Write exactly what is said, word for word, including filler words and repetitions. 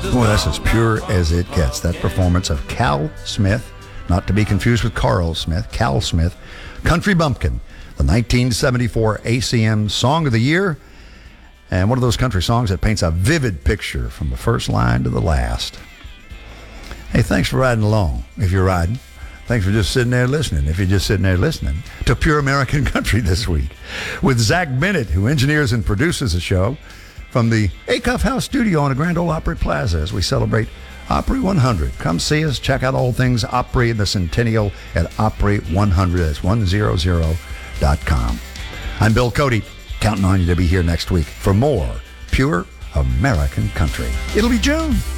Boy, that's as pure as it gets. That performance of Cal Smith, not to be confused with Carl Smith, Cal Smith, Country Bumpkin, the nineteen seventy-four A C M Song of the Year, and one of those country songs that paints a vivid picture from the first line to the last. Hey, thanks for riding along, if you're riding. Thanks for just sitting there listening, if you're just sitting there listening, to Pure American Country this week with Zach Bennett, who engineers and produces the show from the Acuff House studio on the Grand Ole Opry Plaza as we celebrate Opry one hundred. Come see us. Check out all things Opry and the Centennial at Opry one hundred. That's one hundred dot com. I'm Bill Cody, counting on you to be here next week for more Pure American Country. It'll be June.